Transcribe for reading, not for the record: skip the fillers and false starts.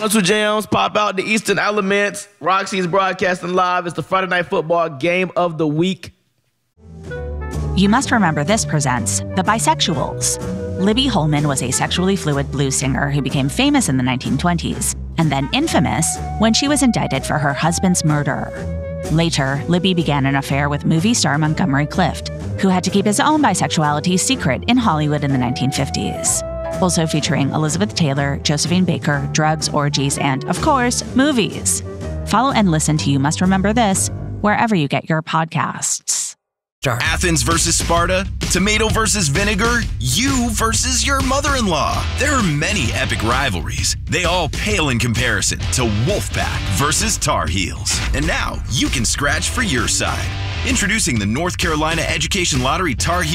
Once with jams, pop out the Eastern Elements. Roxy's broadcasting live. It's the Friday Night Football Game of the Week. You Must Remember This presents The Bisexuals. Libby Holman was a sexually fluid blues singer who became famous in the 1920s, and then infamous when she was indicted for her husband's murder. Later, Libby began an affair with movie star Montgomery Clift, who had to keep his own bisexuality secret in Hollywood in the 1950s. Also featuring Elizabeth Taylor, Josephine Baker, drugs, orgies, and, of course, movies. Follow and listen to You Must Remember This wherever you get your podcasts. Athens versus Sparta, tomato versus vinegar, you versus your mother-in-law. There are many epic rivalries. They all pale in comparison to Wolfpack versus Tar Heels. And now you can scratch for your side. Introducing the North Carolina Education Lottery Tar Heels